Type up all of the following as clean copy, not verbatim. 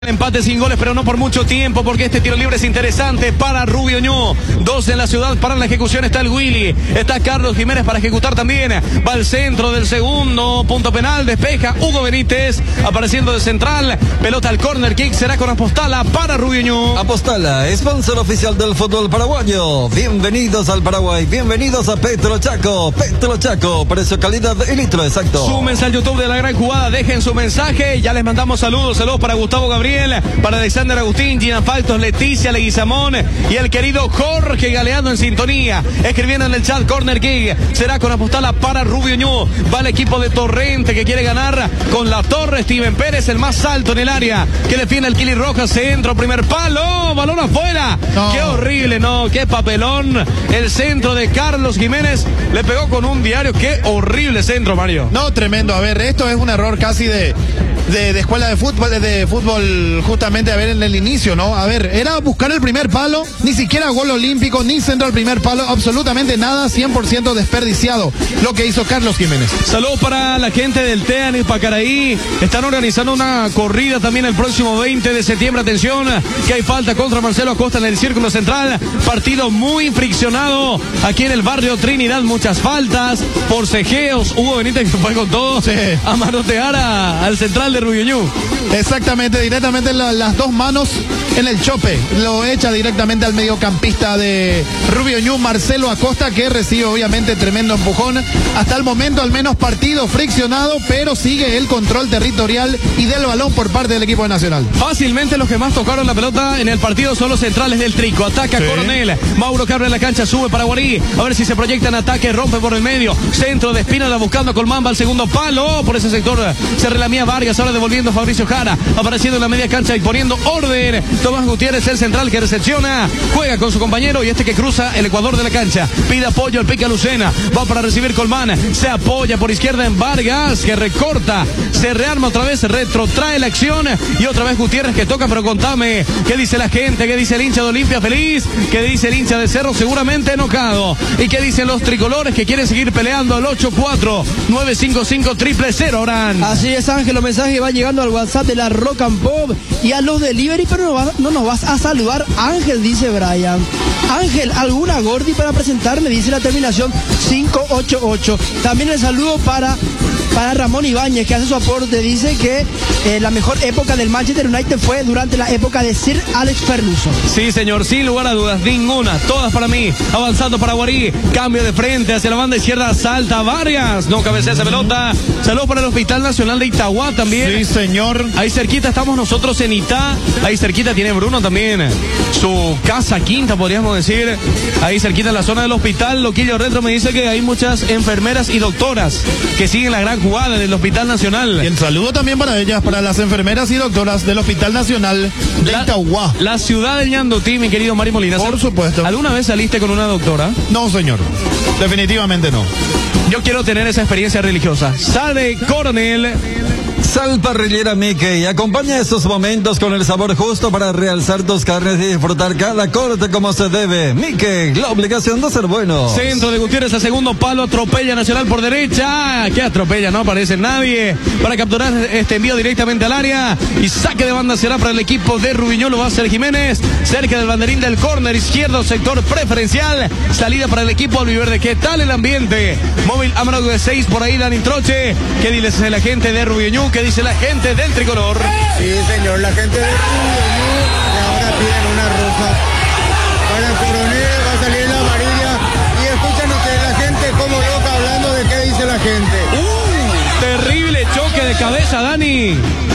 Empate sin goles, pero no por mucho tiempo, porque este tiro libre es interesante para Rubio Ñu. 2 en la ciudad, para la ejecución está el Willy, está Carlos Jiménez para ejecutar también. Va al centro del segundo, punto penal, despeja Hugo Benítez, apareciendo de central. Pelota al corner kick, será con Apostala para Rubio Ñu. Apostala, sponsor oficial del fútbol paraguayo. Bienvenidos al Paraguay, bienvenidos a Petro Chaco. Petro Chaco, precio, calidad y litro exacto. Súmense al YouTube de La Gran Jugada, dejen su mensaje. Ya les mandamos saludos para Gustavo Gabriel, para Alexander Agustín, Gina Faltos, Leticia Leguizamón y el querido Jorge Galeano en sintonía. Escribiendo en el chat, corner kick será con Apostala para Rubio Ñu. Va el equipo de Torrente que quiere ganar con la torre. Steven Pérez, el más alto en el área, que defiende el Kili Rojas. Centro, primer palo, balón afuera. No. Qué horrible, no, qué papelón. El centro de Carlos Jiménez le pegó con un diario. Qué horrible centro, Mario. No, tremendo. A ver, esto es un error casi de escuela de fútbol, justamente, a ver, en el inicio, ¿no? A ver, era buscar el primer palo, ni siquiera gol olímpico, ni centro al primer palo, absolutamente nada, 100% desperdiciado lo que hizo Carlos Jiménez. Saludos para la gente del TEAN y Pacaraí. Están organizando una corrida también el próximo 20 de septiembre. Atención, que hay falta contra Marcelo Acosta en el círculo central. Partido muy friccionado aquí en el barrio Trinidad. Muchas faltas, forcejeos. Hugo Benítez que fue con todo, sí, a manotear al central de Rubio Ñu. Exactamente, directamente las dos manos en el chope. Lo echa directamente al mediocampista de Rubio Ñu, Marcelo Acosta, que recibe obviamente tremendo empujón. Hasta el momento al menos partido friccionado, pero sigue el control territorial y del balón por parte del equipo de Nacional. Fácilmente los que más tocaron la pelota en el partido son los centrales del Trico. Ataca sí. Coronel, Mauro Cabra en la cancha, sube para Guarí, a ver si se proyecta en ataque, rompe por el medio, centro de Espínola buscando a Colmán, va al segundo palo, por ese sector se relamía Vargas, ahora devolviendo a Fabricio Jara, apareciendo en la media cancha y poniendo orden. Tomás Gutiérrez, el central que recepciona, juega con su compañero y este que cruza el ecuador de la cancha, pide apoyo al Pica Lucena, va para recibir Colmán, se apoya por izquierda en Vargas, que recorta, se rearma otra vez, retrotrae la acción y otra vez Gutiérrez que toca, pero contame, ¿qué dice la gente? ¿Qué dice el hincha de Olimpia feliz? ¿Qué dice el hincha de Cerro seguramente enojado? ¿Y qué dicen los tricolores que quieren seguir peleando al 84955-000, Orán? Así es, Ángel, los mensajes van llegando al WhatsApp de la Rock and Pop y a los delivery, pero no nos vas a saludar, Ángel, dice Brian. Ángel, ¿alguna Gordi para presentarme? Dice la terminación 588. También el saludo para Ramón Ibáñez, que hace su aporte. Dice que la mejor época del Manchester United fue durante la época de Sir Alex Ferguson. Sí, señor, sin lugar a dudas, ninguna, todas para mí. Avanzando para Guarí, cambio de frente hacia la banda izquierda, salta Vargas, no cabecea esa pelota. Saludos para el Hospital Nacional de Itagua también. Sí, señor. Ahí cerquita estamos nosotros en Itá, ahí cerquita tiene Bruno también su casa quinta, podríamos decir. Ahí cerquita en la zona del hospital. Loquillo Retro me dice que hay muchas enfermeras y doctoras que siguen la gran jugada en el Hospital Nacional. Y el saludo también para ellas, para las enfermeras y doctoras del Hospital Nacional de Itagua. La ciudad del Ñandutí, mi querido Mari Molina. Por supuesto. ¿Alguna vez saliste con una doctora? No, señor. Definitivamente no. Yo quiero tener esa experiencia religiosa. Sale Coronel. Sal Parrillera Mickey, acompaña estos momentos con el sabor justo para realzar tus carnes y disfrutar cada corte como se debe. Mickey, la obligación de ser bueno. Centro de Gutiérrez a segundo palo, atropella Nacional por derecha. ¿Qué atropella? No aparece nadie para capturar este envío directamente al área. Y saque de banda será para el equipo de Rubio Ñu, lo va a hacer Jiménez. Cerca del banderín del córner izquierdo, sector preferencial. Salida para el equipo albiverde. ¿Qué tal el ambiente? Móvil Amargo de 6 por ahí, Dani Troche. ¿Qué dice la gente de Rubio Ñu? ¿Qué dice la gente del tricolor? Sí, señor, la gente del Rubio Ñu, que ahora piden una roja para el Coronel, va a salir la amarilla. Y escuchan ustedes la gente como loca hablando de qué dice la gente. Terrible choque de cabeza, Dani.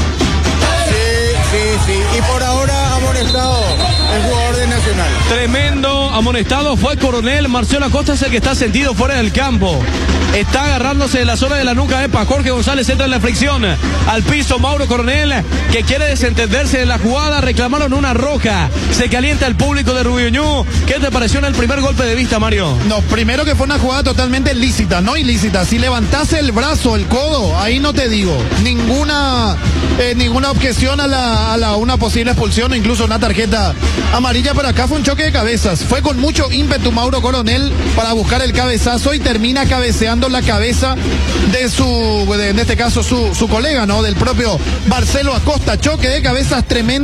Sí. Y por ahora amonestado el jugador de Nacional. Tremendo amonestado fue Coronel. Marcelo Acosta es el que está sentido fuera del campo. Está agarrándose de la zona de la nuca. Jorge González entra en la fricción. Al piso Mauro Coronel, que quiere desentenderse de la jugada. Reclamaron una roja. Se calienta el público de Rubio Ñu. ¿Qué te pareció en el primer golpe de vista, Mario? No, primero que fue una jugada totalmente lícita, no ilícita. Si levantase el brazo, el codo, ahí no te digo. Ninguna objeción a una posible expulsión o incluso una tarjeta amarilla, pero acá fue un choque choque de cabezas. Fue con mucho ímpetu Mauro Coronel para buscar el cabezazo y termina cabeceando la cabeza de en este caso su colega, ¿no? Del propio Marcelo Acosta. Choque de cabezas tremendo.